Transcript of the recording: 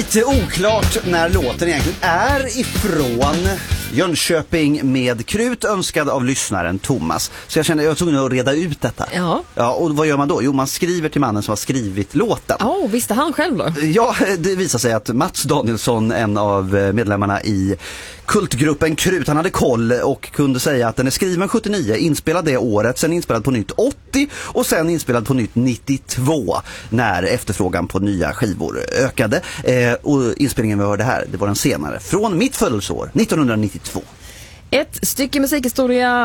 Lite oklart när låten egentligen är ifrån. Jönköping med krut, önskad av lyssnaren Thomas. Så jag kände att jag var tvungen att reda ut detta. Ja, och vad gör man då? Jo, man skriver till mannen som har skrivit låten. Visste han själv då? Ja, det visar sig att Mats Danielsson, en av medlemmarna i kultgruppen Krut, han hade koll och kunde säga att den är skriven 79, inspelad det året, sen inspelad på nytt 80 och sen inspelad på nytt 92 när efterfrågan på nya skivor ökade. Och inspelningen vi hörde här, det var den senare, från mitt födelseår, 1992. Ett stycke musikhistoria